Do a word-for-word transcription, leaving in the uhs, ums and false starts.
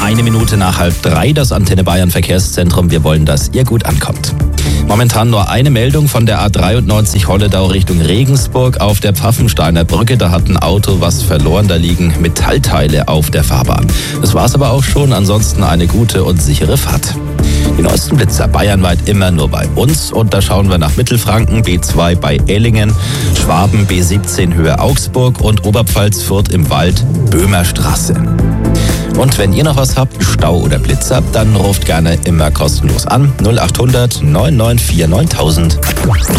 Eine Minute nach halb drei, das Antenne Bayern Verkehrszentrum. Wir wollen, dass ihr gut ankommt. Momentan nur eine Meldung von der A dreiundneunzig Holledau Richtung Regensburg auf der Pfaffensteiner Brücke. Da hat ein Auto was verloren, da liegen Metallteile auf der Fahrbahn. Das war's aber auch schon, ansonsten eine gute und sichere Fahrt. Die neuesten Blitzer bayernweit immer nur bei uns und da schauen wir nach Mittelfranken, B zwei bei Ellingen, Schwaben B siebzehn Höhe Augsburg und Oberpfalz Fürth im Wald Böhmerstraße. Und wenn ihr noch was habt, Stau oder Blitzer, dann ruft gerne immer kostenlos an null acht hundert neun neun vier neuntausend.